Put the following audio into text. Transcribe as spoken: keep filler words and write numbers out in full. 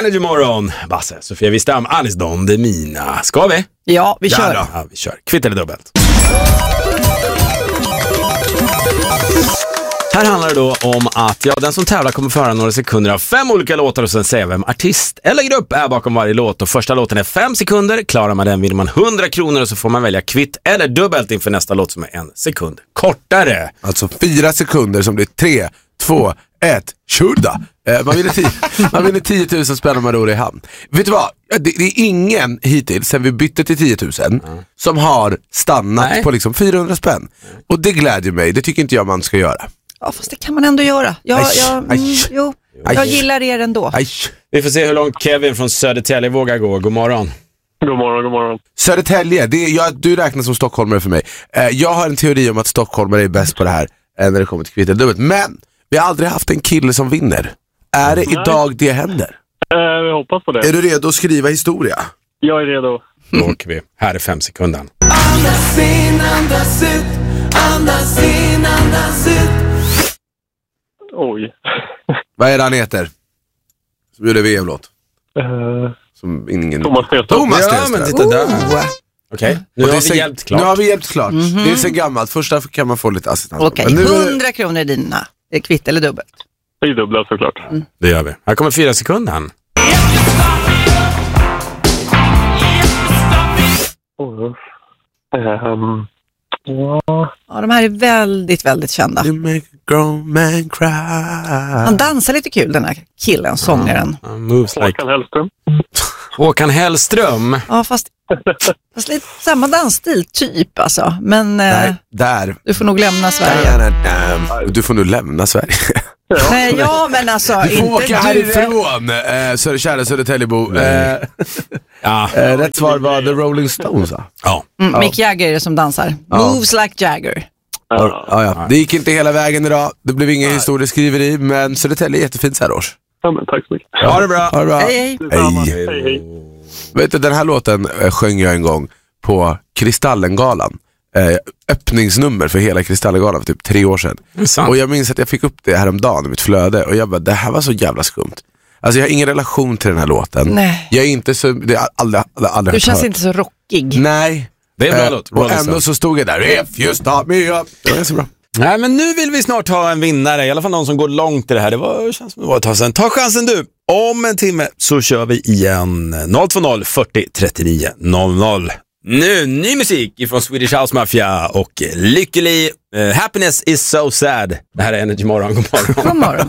Energy Morgon. Basse, Sofia Wistam, Anis Don Demina. Ska vi? Ja, vi kör. Ja, ja, vi kör. Kvitt eller dubbelt. Här handlar det då om att ja, den som tävlar kommer föra några sekunder av fem olika låtar och sen säga vem artist eller grupp är bakom varje låt. Och första låten är fem sekunder. Klarar man den vinner man hundra kronor och så får man välja kvitt eller dubbelt inför nästa låt som är en sekund kortare. Alltså fyra sekunder som blir tre, två, ett, tjuda. Eh, man vinner tio, man vinner tio tusen spänn om man ror i hamn. Vet du vad? Det, det är ingen hittills sen vi bytte till tio tusen mm. som har stannat Nej. på liksom fyrahundra spänn. Mm. Och det glädjer mig. Det tycker inte jag man ska göra. Ja, fast det kan man ändå göra. Jag, aj, jag, mm, aj, jo, aj, jag gillar er ändå. Aj. Vi får se hur långt Kevin från Södertälje vågar gå. God morgon. God morgon, god morgon. Södertälje, det är, jag, du räknas som stockholmare för mig. Eh, jag har en teori om att stockholmare är bäst på det här eh, när det kommer till kvitt eller dubbelt. Men vi har aldrig haft en kille som vinner. Är det Nej. idag det händer? Eh, vi hoppas på det. Är du redo att skriva historia? Jag är redo. Då åker vi. Här är fem sekunder. Andas in, andas ut. Andas in, andas ut. Oj. Vad är det han heter? Som gjorde V M-låt. Uh, Som ingen... Thomas Stenström. Thomas Ja, Stenström. men titta där. Oh. Okej, okay. nu, har vi hjälpt klart. nu har vi hjälpt klart. Mm-hmm. Det är så gammalt. Första kan man få lite assistans. Okej, okay. hundra kronor är dina. Är kvitt eller dubbelt? Det är dubbelt såklart. Mm. Det gör vi. Här kommer fyra sekunder. Oh. Um, ja. Ja, de här är väldigt, väldigt kända. You make a grown man cry. Han dansar lite kul, den här killen, sångaren. Uh, moves like... Håkan Hellström. Håkan Hellström. Ja, fast, fast lite samma dansstil typ alltså. Men Nej, eh, där. du får nog lämna Sverige. Du får nog lämna Sverige. Ja. Nej, ja, men alltså Du får inte åka du. härifrån, eh, så, kära Södertäljebo. Eh, Ja. eh, rätt svar var The Rolling Stones, va? Ja. Mm, Mick Jagger är det som dansar. Ja. Moves like Jagger. Ja, ja, ja. Det gick inte hela vägen idag. Det blev ingen historieskriveri, men Södertälje är jättefint så här års. Ja, men tack så mycket. Ha det bra. Ha det bra. Hej, hej. Hej. Hej, hej. Vet du, den här låten eh, sjöng jag en gång på Kristallengalan. Eh, öppningsnummer för hela Kristallengalan för typ tre år sedan. Och jag minns att jag fick upp det här om dagen i mitt flöde. Och jag bara, det här var så jävla skumt. Alltså jag har ingen relation till den här låten. Nej. Jag är inte så, det är aldrig, aldrig, aldrig Du känns hört. inte så rockig. Nej. Det är en bra Eh, låt. Och ändå så stod jag där, if you start me up. Det var så bra. Nej, men nu vill vi snart ha en vinnare. I alla fall någon som går långt i det här. Det var, känns som det var ett tag sedan. Ta chansen du. Om en timme så kör vi igen. noll två noll fyrtio trettionio noll noll. Nu, ny musik ifrån Swedish House Mafia och Lykkelig. Uh, happiness is so sad. Det här är Energy Morgon. God morgon. God morgon.